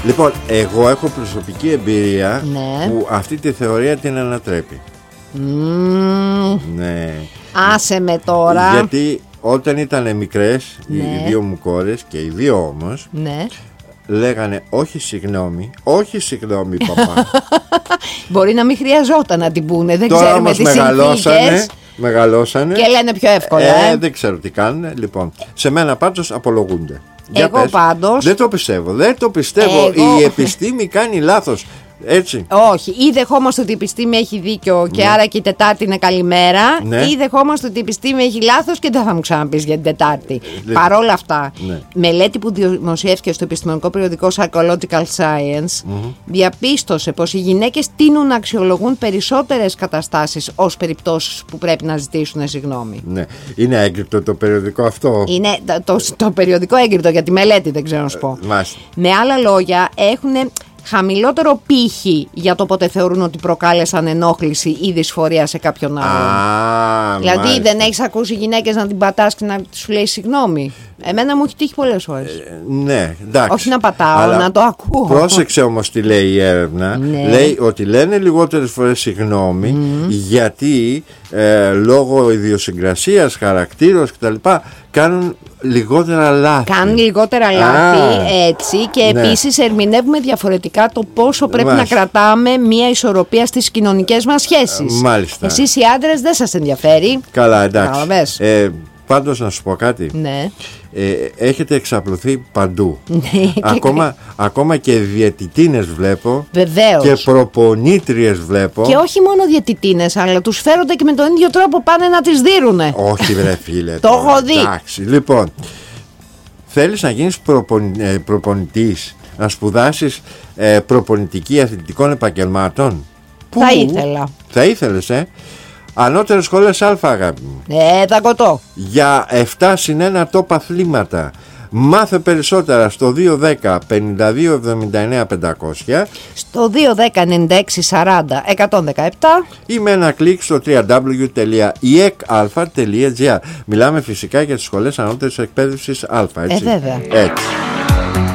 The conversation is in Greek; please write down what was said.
Λοιπόν, εγώ έχω προσωπική εμπειρία, ναι, που αυτή τη θεωρία την ανατρέπει. Ναι. Άσε με τώρα. Γιατί όταν ήταν μικρές, ναι, οι δύο μου κόρες και οι δύο όμως, ναι, λέγανε όχι συγγνώμη παπά. Μπορεί να μην χρειαζόταν να την πούνε. Δεν τώρα ξέρουμε τις συνθήκες. Μεγαλώσανε και λένε πιο εύκολα. Δεν ξέρω τι κάνουν. Λοιπόν, σε μένα πάντως απολογούνται. Εγώ πάντως δεν το πιστεύω. Η επιστήμη κάνει λάθος. Έτσι. Όχι, ή δεχόμαστε ότι η επιστήμη έχει δίκιο και άρα και η Τετάρτη είναι καλημέρα, ή δεχόμαστε ότι η επιστήμη έχει λάθος και δεν θα μου ξαναπείς για την Τετάρτη. Παρόλα αυτά, μελέτη που δημοσιεύτηκε στο επιστημονικό περιοδικό Psychological Science διαπίστωσε πως οι γυναίκες τείνουν να αξιολογούν περισσότερες καταστάσεις ως περιπτώσεις που πρέπει να ζητήσουν συγγνώμη. Ναι. Είναι έγκριτο το περιοδικό αυτό? Είναι το περιοδικό έγκριτο, για τη μελέτη δεν ξέρω να σου πω. Με άλλα λόγια, έχουν χαμηλότερο πύχη για το πότε θεωρούν ότι προκάλεσαν ενόχληση ή δυσφορία σε κάποιον άλλον. Δηλαδή μάλιστα. Δεν έχεις ακούσει γυναίκες να την πατάς και να σου λέει συγγνώμη? Εμένα μου έχει τύχει πολλές φορές. Ναι, εντάξει. Όχι να πατάω, αλλά να το ακούω. Πρόσεξε όμως τι λέει η έρευνα. Λέει ότι λένε λιγότερες φορές συγγνώμη γιατί λόγω ιδιοσυγκρασίας, χαρακτήρος κτλ. Κάνουν λιγότερα λάθη. Κάνουν λιγότερα λάθη, έτσι. Και επίσης ερμηνεύουμε διαφορετικά το πόσο πρέπει να κρατάμε μια ισορροπία στις κοινωνικές μας σχέσεις. Μάλιστα. Εσείς οι άντρες δεν σας ενδιαφέρει. Καλά, εντάξει. Πάντως να σου πω κάτι. Ναι. Έχετε εξαπλωθεί παντού. Ακόμα και διαιτητίνες βλέπω. Βεβαίως. Και προπονήτριες βλέπω. Και όχι μόνο διαιτητίνες, αλλά τους φέρονται και με τον ίδιο τρόπο πάνε να τις δίνουνε. Όχι βρε φίλε. Το έχω δει. Εντάξει, λοιπόν, θέλεις να γίνεις προπονητής, να σπουδάσεις προπονητική αθλητικών επαγγελμάτων? Θα ήθελα. Θα ήθελες, Ανώτερες σχολές Α, αγάπη μου. Τα κοτώ. Για 7+1 top αθλήματα. Μάθε περισσότερα στο 210 52 79 500, στο 210 96 40 117 ή με ένα κλικ στο www.iecalpha.gr. Μιλάμε φυσικά για τις σχολές ανώτερης εκπαίδευσης Α, έτσι. Βέβαια. Έτσι.